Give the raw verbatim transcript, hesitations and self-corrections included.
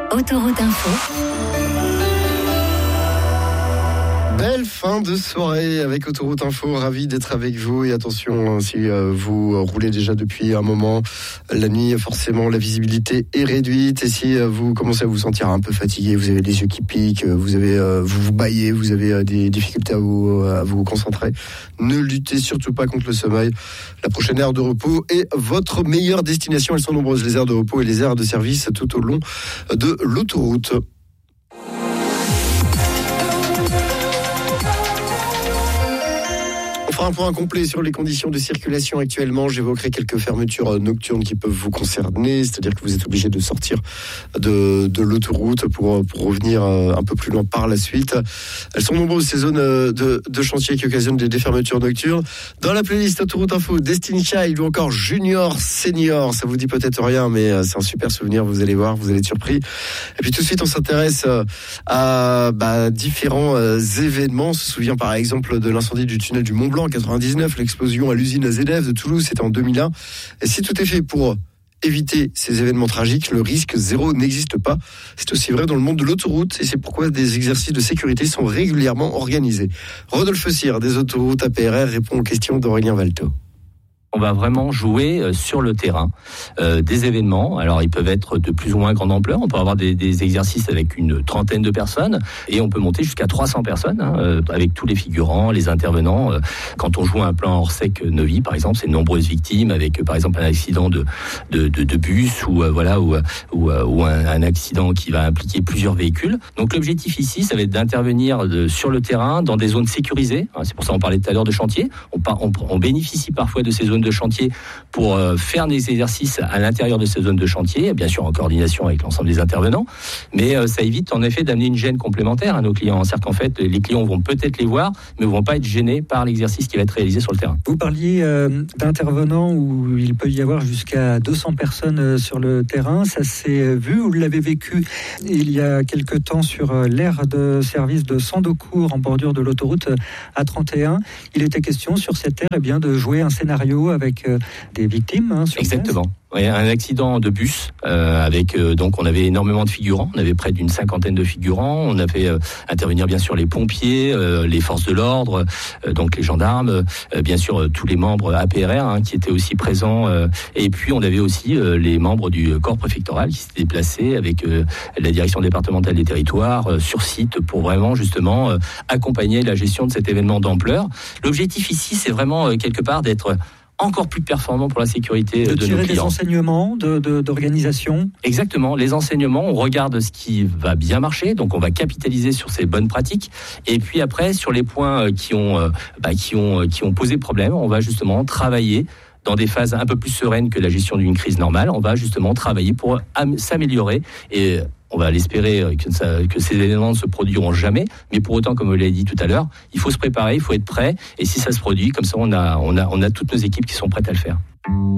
Autoroute Info. Belle fin de soirée avec Autoroute Info, ravi d'être avec vous et attention si vous roulez déjà depuis un moment, la nuit forcément la visibilité est réduite et si vous commencez à vous sentir un peu fatigué, vous avez les yeux qui piquent, vous avez vous vous bâillez, vous avez des difficultés à vous, à vous concentrer, ne luttez surtout pas contre le sommeil. La prochaine aire de repos est votre meilleure destination, elles sont nombreuses les aires de repos et les aires de service tout au long de l'autoroute. Un point complet sur les conditions de circulation actuellement. J'évoquerai quelques fermetures nocturnes qui peuvent vous concerner, c'est-à-dire que vous êtes obligé de sortir de, de l'autoroute pour, pour revenir un peu plus loin par la suite. Elles sont nombreuses ces zones de, de chantier qui occasionnent des, des fermetures nocturnes. Dans la playlist Autoroute Info, Destiny Child ou encore Junior Senior, ça vous dit peut-être rien, mais c'est un super souvenir, vous allez voir, vous allez être surpris. Et puis tout de suite, on s'intéresse à bah, différents événements. On se souvient par exemple de l'incendie du tunnel du Mont Blanc en quatre-vingt-dix-neuf, l'explosion à l'usine A Z F de Toulouse, c'était en deux mille un. Et si tout est fait pour éviter ces événements tragiques, le risque zéro n'existe pas. C'est aussi vrai dans le monde de l'autoroute et c'est pourquoi des exercices de sécurité sont régulièrement organisés. Rodolphe Cyr des autoroutes A P R R répond aux questions d'Aurélien Valto. On va vraiment jouer sur le terrain euh, des événements. Alors ils peuvent être de plus ou moins grande ampleur. On peut avoir des, des exercices avec une trentaine de personnes et on peut monter jusqu'à trois cents personnes hein, euh, avec tous les figurants, les intervenants. Euh, quand on joue un plan hors sec Neuvy, par exemple, c'est de nombreuses victimes avec euh, par exemple un accident de de, de, de bus ou euh, voilà ou ou, ou un, un accident qui va impliquer plusieurs véhicules. Donc l'objectif ici, ça va être d'intervenir de, sur le terrain dans des zones sécurisées. Hein, c'est pour ça qu'on parlait tout à l'heure de chantier. On, on, on bénéficie parfois de ces zones de chantier pour euh, faire des exercices à l'intérieur de ces zones de chantier, bien sûr en coordination avec l'ensemble des intervenants, mais euh, ça évite en effet d'amener une gêne complémentaire à nos clients. C'est-à-dire qu'en fait, les clients vont peut-être les voir, mais ne vont pas être gênés par l'exercice qui va être réalisé sur le terrain. Vous parliez euh, d'intervenants où il peut y avoir jusqu'à deux cents personnes euh, sur le terrain. Ça s'est vu, vous l'avez vécu il y a quelque temps sur euh, l'aire de service de Sandocourt en bordure de l'autoroute A trente et un. Il était question sur cette aire eh bien, de jouer un scénario avec des victimes. Hein, sur Exactement. Oui, un accident de bus euh, avec euh, donc on avait énormément de figurants, on avait près d'une cinquantaine de figurants, on a fait euh, intervenir bien sûr les pompiers, euh, les forces de l'ordre, euh, donc les gendarmes, euh, bien sûr euh, tous les membres A P R R hein, qui étaient aussi présents euh, et puis on avait aussi euh, les membres du corps préfectoral qui s'étaient déplacés avec euh, la direction départementale des territoires euh, sur site pour vraiment justement euh, accompagner la gestion de cet événement d'ampleur. L'objectif ici, c'est vraiment euh, quelque part d'être encore plus performant pour la sécurité de, de nos clients. De tirer des enseignements de, de, d'organisation. Exactement, les enseignements, on regarde ce qui va bien marcher, donc on va capitaliser sur ces bonnes pratiques, et puis après, sur les points qui ont, bah, qui ont, qui ont posé problème, on va justement travailler dans des phases un peu plus sereines que la gestion d'une crise normale, on va justement travailler pour am- s'améliorer et on va l'espérer que, ça, que ces événements ne se produiront jamais, mais pour autant, comme vous l'avez dit tout à l'heure, il faut se préparer, il faut être prêt, et si ça se produit, comme ça, on a, on a, on a toutes nos équipes qui sont prêtes à le faire.